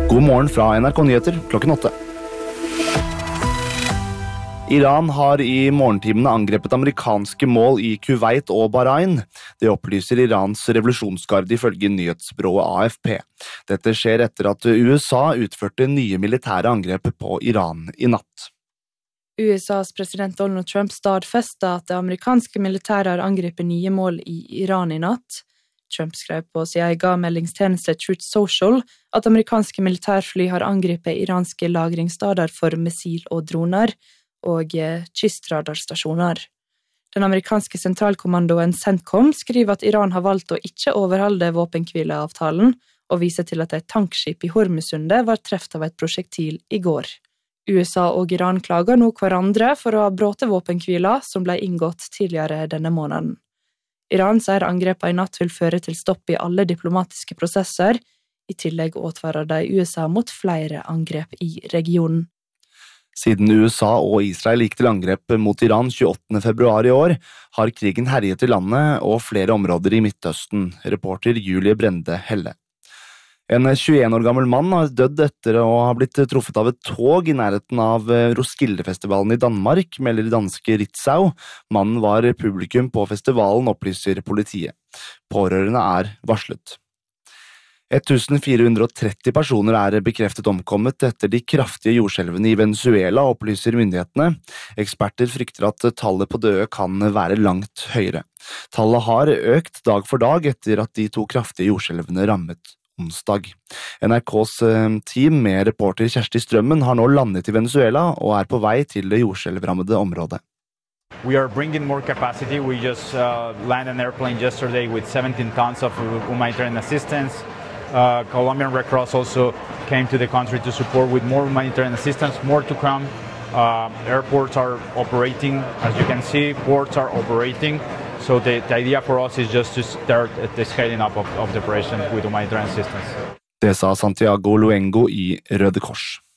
God morgen fra NRK Nyheter klokken 8. Iran har i morgentimene angrepet amerikanske mål i Kuwait og Bahrain. Det opplyser Irans revolusjonsgarde ifølge nyhetsbyrået AFP. Dette skjer etter at USA utførte nye militære angrep på Iran i natt. USAs president Donald Trump stadfestet at det amerikanske militæret har angrepet nye mål i Iran i natt. Trump skrev på sin egen meldingstjeneste Truth Social at amerikanske militærfly har angrepet iranske lagringsstader for missil og droner og kystradarstasjoner. Den amerikanske sentralkommandoen CENTCOM skriver at Iran har valgt å ikke overholde våpenhvileavtalen og viser til at et tankskip i Hormusundet var treft av et prosjektil i går. USA og Iran klager nå hverandre for å ha brutt våpenhvila som ble inngått tidligere denne måneden. Iran sier angrepet i natt vil føre til stopp i alle diplomatiske prosesser. I tillegg advarer de USA mot flere angrep i regionen. Siden USA og Israel gikk til angrep mot Iran 28. februar i år, har krigen herjet i landet og flere områder i Midtøsten, reporter Julie Brende Helle. En 21 år gammel mann har dødd etter å ha blitt truffet av et tog i nærheten av Roskilde-festivalen i Danmark, melder danske Ritzau. Mannen var publikum på festivalen, opplyser politiet. Pårørende er varslet. 1430 personer er bekreftet omkommet etter de kraftige jordskjelvene i Venezuela, opplyser myndighetene. Eksperter frykter at tallet på døde kan være langt høyere. Tallet har økt dag for dag etter at de to kraftige jordskjelvene rammet onsdag. NRKs team med reporter Kjersti Strømmen har nå landet i Venezuela og er på vei til det jordskjelvrammede området. We are bringing more capacity. We just landed an airplane yesterday with 17 tons of humanitarian assistance. Colombian Red Cross also came to the country to support with more humanitarian assistance, more to come. Airports are operating, as you can see, ports are operating. So the idea for us is just to start the scaling up of the operation with humanitarian assistance. Det sa Santiago Luengo i Røde Kors.